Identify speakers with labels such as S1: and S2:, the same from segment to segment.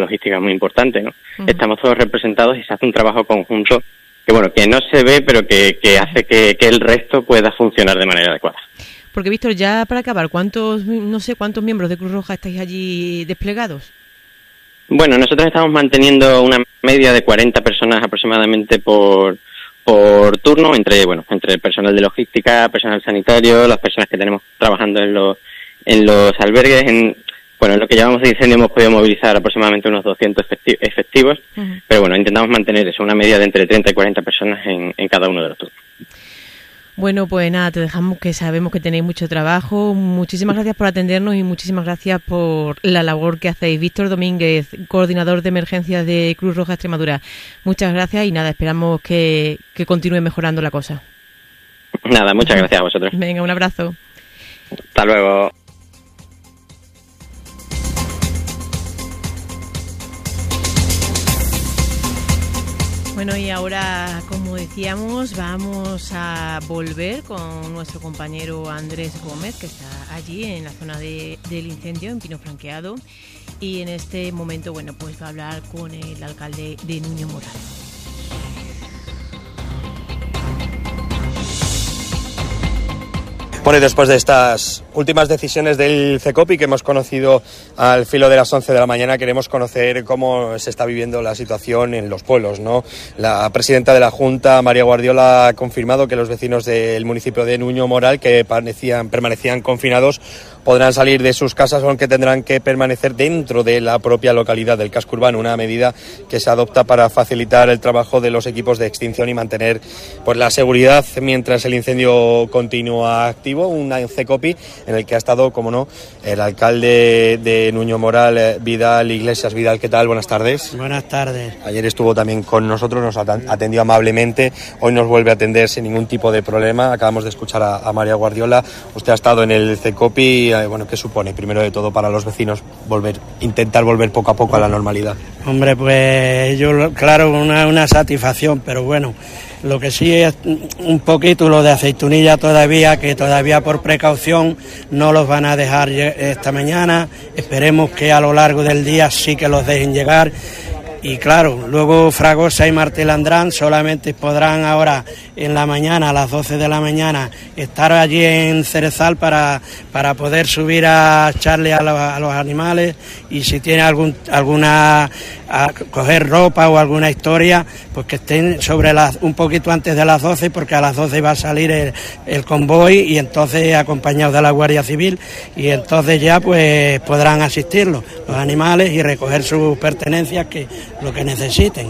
S1: logística muy importante, ¿no? Estamos todos representados y se hace un trabajo conjunto que no se ve, pero que hace que el resto pueda funcionar de manera adecuada.
S2: Porque, Víctor, ya para acabar, ¿cuántos miembros de Cruz Roja estáis allí desplegados?
S1: Bueno, nosotros estamos manteniendo una media de 40 personas aproximadamente por turno, entre personal de logística, personal sanitario, las personas que tenemos trabajando en los albergues. En lo que llevamos de incendio hemos podido movilizar aproximadamente unos 200 efectivos, pero bueno, intentamos mantener eso, una media de entre 30 y 40 personas en cada uno de los turnos.
S2: Bueno, pues nada, te dejamos, que sabemos que tenéis mucho trabajo. Muchísimas gracias por atendernos y muchísimas gracias por la labor que hacéis. Víctor Domínguez, coordinador de emergencias de Cruz Roja Extremadura. Muchas gracias y nada, esperamos que continúe mejorando la cosa.
S1: Nada, muchas gracias a vosotros.
S2: Venga, un abrazo.
S1: Hasta luego.
S2: Bueno, y ahora, como decíamos, vamos a volver con nuestro compañero Andrés Gómez, que está allí en la zona del incendio, en Pino Franqueado, y en este momento, pues va a hablar con el alcalde de Nuño Moral.
S3: Bueno, y después de estas últimas decisiones del CECOPI que hemos conocido al filo de las 11 de la mañana, queremos conocer cómo se está viviendo la situación en los pueblos, ¿no? La presidenta de la Junta, María Guardiola, ha confirmado que los vecinos del municipio de Nuño Moral, que permanecían confinados, podrán salir de sus casas, aunque tendrán que permanecer dentro de la propia localidad del casco urbano, una medida que se adopta para facilitar el trabajo de los equipos de extinción y mantener la seguridad mientras el incendio continúa activo. Un CECOPI en el que ha estado, como no, el alcalde de Nuño Moral, Vidal Iglesias. Vidal, ¿qué tal? Buenas tardes.
S4: Buenas tardes.
S3: Ayer estuvo también con nosotros, nos atendió amablemente, hoy nos vuelve a atender sin ningún tipo de problema. Acabamos de escuchar a María Guardiola. Usted ha estado en el CECOPI, ¿qué supone, primero de todo, para los vecinos intentar volver poco a poco a la normalidad?
S4: Hombre, pues claro, una satisfacción, pero bueno, lo que sí es un poquito lo de Aceitunilla que todavía por precaución no los van a dejar esta mañana. Esperemos que a lo largo del día sí que los dejen llegar. Y claro, luego Fragosa y Martelandrán solamente podrán ahora en la mañana, a las 12 de la mañana, estar allí en Cerezal para poder subir a echarle a los animales, y si tiene alguna a coger ropa o alguna historia, pues que estén un poquito antes de las 12, porque a las 12 va a salir el convoy, y entonces acompañados de la Guardia Civil, y entonces ya pues podrán asistirlos los animales y recoger sus pertenencias, que lo que necesiten.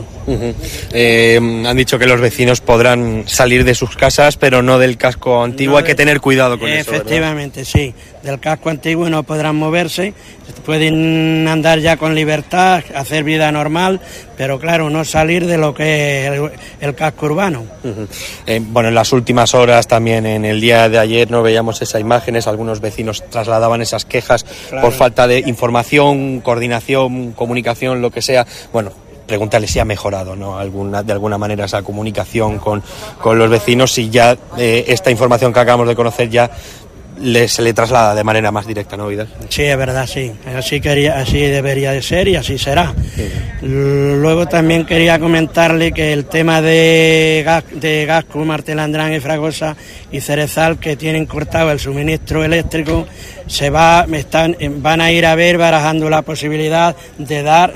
S3: Han dicho que los vecinos podrán salir de sus casas, pero no del casco antiguo. Hay que tener cuidado con eso, ¿verdad? Efectivamente,
S4: sí. Del casco antiguo no podrán moverse, pueden andar ya con libertad, hacer vida normal, pero claro, no salir de lo que es el casco urbano.
S3: En las últimas horas, también en el día de ayer, no veíamos esas imágenes, algunos vecinos trasladaban esas quejas, claro, por falta de información, coordinación, comunicación, lo que sea. Preguntarle si ha mejorado, ¿no? De alguna manera esa comunicación con los vecinos, si ya esta información que acabamos de conocer ya se le traslada de manera más directa, ¿no, Vidal?
S4: Sí, es verdad, sí. Así debería de ser y así será. Sí. Luego también quería comentarle que el tema de Gasco, Martelandrán y Fragosa y Cerezal, que tienen cortado el suministro eléctrico, van a ir a ver, barajando la posibilidad de dar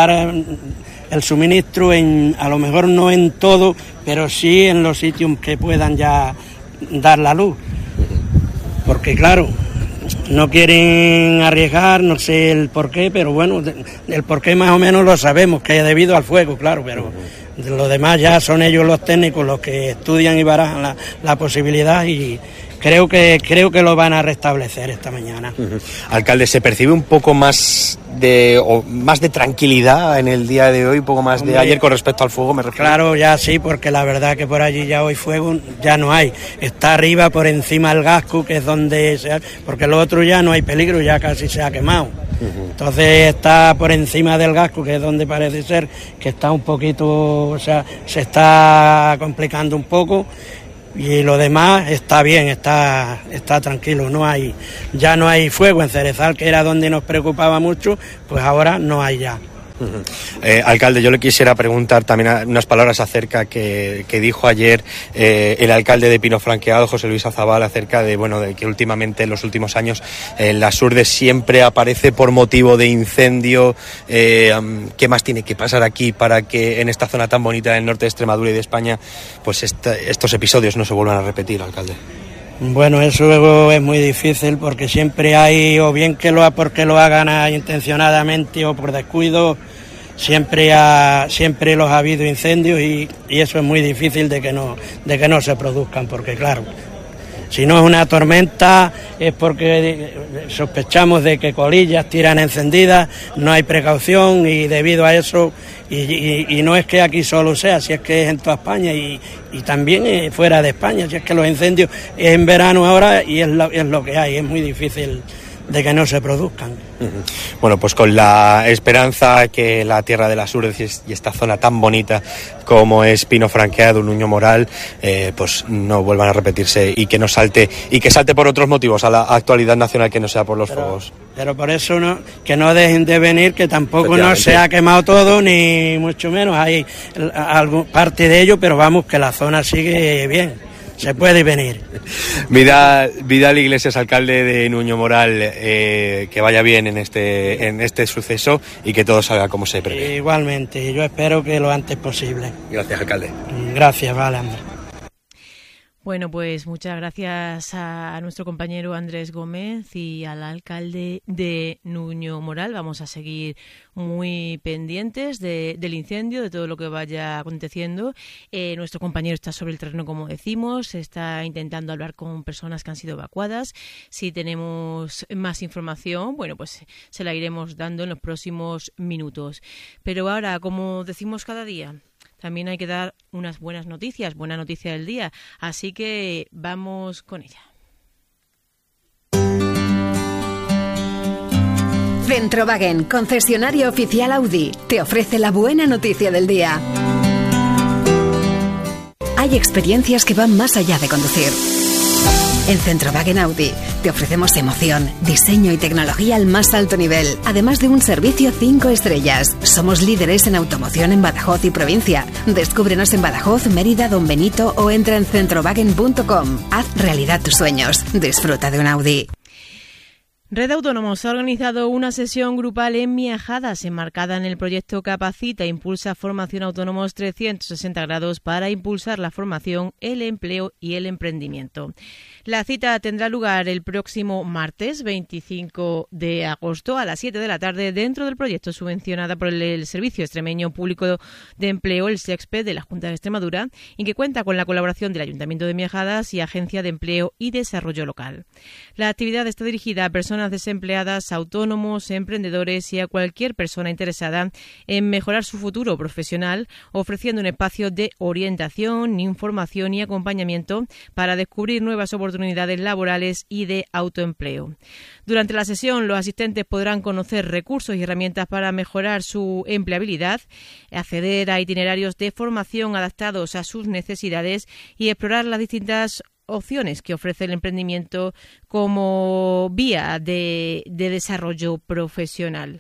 S4: el suministro a lo mejor no en todo, pero sí en los sitios que puedan ya dar la luz. Porque claro, no quieren arriesgar, no sé el porqué, pero bueno, el porqué más o menos lo sabemos, que es debido al fuego, claro, pero lo demás ya son ellos los técnicos los que estudian y barajan la posibilidad, y creo que lo van a restablecer esta mañana.
S3: Alcalde, ¿se percibe un poco más de tranquilidad en el día de hoy, un poco más de ayer con respecto al fuego, me refiero?
S4: Claro, ya sí, porque la verdad que por allí ya hoy fuego ya no hay. Está arriba, por encima del Gasco, que es donde porque lo otro ya no hay peligro, ya casi se ha quemado. Entonces está por encima del Gasco, que es donde parece ser que está un poquito, se está complicando un poco. Y lo demás está bien, está tranquilo, ya no hay fuego en Cerezal, que era donde nos preocupaba mucho, pues ahora no hay ya.
S3: Alcalde, yo le quisiera preguntar también unas palabras acerca que dijo ayer el alcalde de Pino Franqueado, José Luis Azabal, acerca de que últimamente, en los últimos años, las Urdes siempre aparece por motivo de incendio. ¿Qué más tiene que pasar aquí para que en esta zona tan bonita del norte de Extremadura y de España pues estos episodios no se vuelvan a repetir, alcalde?
S4: Bueno, eso es muy difícil porque siempre hay, o bien porque lo hagan intencionadamente o por descuido, siempre los ha habido incendios y eso es muy difícil de que no se produzcan, porque claro, si no es una tormenta es porque sospechamos de que colillas tiran encendidas, no hay precaución y debido a eso, y no es que aquí solo sea, si es que es en toda España y también fuera de España, si es que los incendios es en verano ahora y es lo que hay, es muy difícil de que no se produzcan.
S3: Bueno, pues con la esperanza que la tierra de las Urdes y esta zona tan bonita como es Pino Franqueado, Nuño Moral, pues no vuelvan a repetirse y que no salte, y que salte por otros motivos a la actualidad nacional, que no sea por los fuegos.
S4: Pero por eso que no dejen de venir, que tampoco no se ha quemado todo, ni mucho menos, hay parte de ello, pero vamos, que la zona sigue bien. Se puede venir.
S3: Vidal Iglesias, alcalde de Nuño Moral, que vaya bien en este suceso y que todo salga como se prevé.
S4: Igualmente, yo espero que lo antes posible.
S3: Gracias, alcalde.
S4: Gracias, vale, Andrés.
S2: Bueno, pues muchas gracias a nuestro compañero Andrés Gómez y al alcalde de Nuño Moral. Vamos a seguir muy pendientes del incendio, de todo lo que vaya aconteciendo. Nuestro compañero está sobre el terreno, como decimos, está intentando hablar con personas que han sido evacuadas. Si tenemos más información, bueno, pues se la iremos dando en los próximos minutos. Pero ahora, como decimos cada día, también hay que dar unas buena noticia del día, así que vamos con ella.
S5: Centrowagen, concesionario oficial Audi, te ofrece la buena noticia del día. Hay experiencias que van más allá de conducir. En Centrowagen Audi te ofrecemos emoción, diseño y tecnología al más alto nivel, además de un servicio 5 estrellas. Somos líderes en automoción en Badajoz y provincia. Descúbrenos en Badajoz, Mérida, Don Benito o entra en centrowagen.com. Haz realidad tus sueños. Disfruta de un Audi.
S2: Red de Autónomos ha organizado una sesión grupal en Miajadas, enmarcada en el proyecto Capacita, Impulsa Formación Autónomos 360 grados para impulsar la formación, el empleo y el emprendimiento. La cita tendrá lugar el próximo martes 25 de agosto a las 7 de la tarde dentro del proyecto subvencionada por el Servicio Extremeño Público de Empleo, el SEXPE, de la Junta de Extremadura, y que cuenta con la colaboración del Ayuntamiento de Miajadas y Agencia de Empleo y Desarrollo Local. La actividad está dirigida a personas desempleadas, autónomos, emprendedores y a cualquier persona interesada en mejorar su futuro profesional, ofreciendo un espacio de orientación, información y acompañamiento para descubrir nuevas oportunidades laborales y de autoempleo. Durante la sesión, los asistentes podrán conocer recursos y herramientas para mejorar su empleabilidad, acceder a itinerarios de formación adaptados a sus necesidades y explorar las distintas opciones que ofrece el emprendimiento como vía de desarrollo profesional.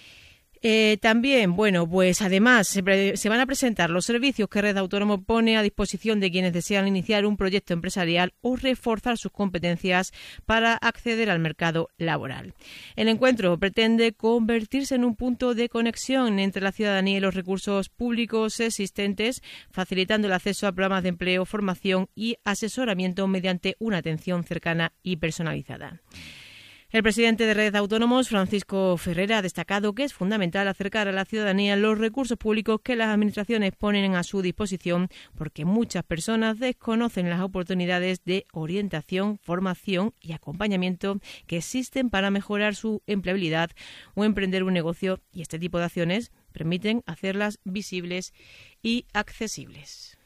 S2: También, bueno, pues además se van a presentar los servicios que Red Autónomo pone a disposición de quienes desean iniciar un proyecto empresarial o reforzar sus competencias para acceder al mercado laboral. El encuentro pretende convertirse en un punto de conexión entre la ciudadanía y los recursos públicos existentes, facilitando el acceso a programas de empleo, formación y asesoramiento mediante una atención cercana y personalizada. El presidente de Red Autónomos, Francisco Ferrera, ha destacado que es fundamental acercar a la ciudadanía los recursos públicos que las administraciones ponen a su disposición, porque muchas personas desconocen las oportunidades de orientación, formación y acompañamiento que existen para mejorar su empleabilidad o emprender un negocio, y este tipo de acciones permiten hacerlas visibles y accesibles.